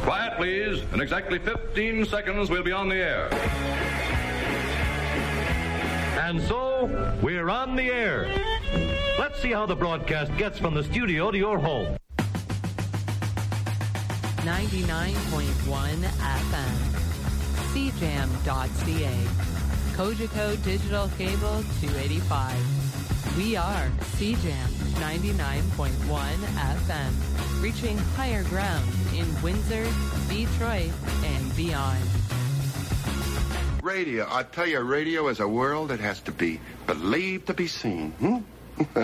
Quiet, please. In exactly 15 seconds, we'll be on the air. And so, we're on the air. Let's see how the broadcast gets from the studio to your home. 99.1 FM. CJAM.ca. Cogeco Digital Cable 285. We are CJAM 99.1 FM, reaching higher ground in Windsor, Detroit, and beyond. Radio. I tell you, radio is a world that has to be believed to be seen.